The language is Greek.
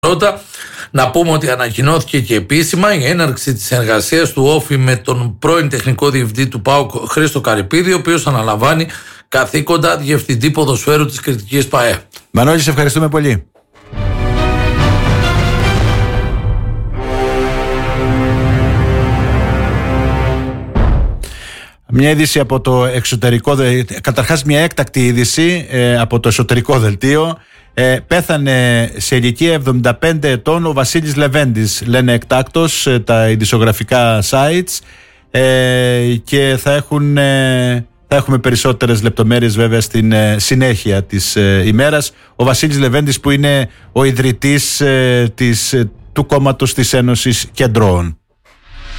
Πρώτα, να πούμε ότι ανακοινώθηκε και επίσημα η έναρξη της συνεργασίας του ΟΦΗ με τον πρώην τεχνικό διευθυντή του ΠΑΟΚ Χρήστο Καρυπίδη, ο οποίος αναλαμβάνει καθήκοντα διευθυντή ποδοσφαίρου της Κρητικής ΠΑΕ. Μανώλη, σε ευχαριστούμε πολύ. Μια είδηση από το εξωτερικό, καταρχάς μια έκτακτη είδηση από το εσωτερικό δελτίο. Πέθανε σε ηλικία 75 ετών ο Βασίλης Λεβέντης, λένε εκτάκτως τα ειδησιογραφικά sites, και θα έχουμε περισσότερες λεπτομέρειες βέβαια στην συνέχεια της ημέρας. Ο Βασίλης Λεβέντης, που είναι ο ιδρυτής του κόμματος της Ένωσης Κεντρώων.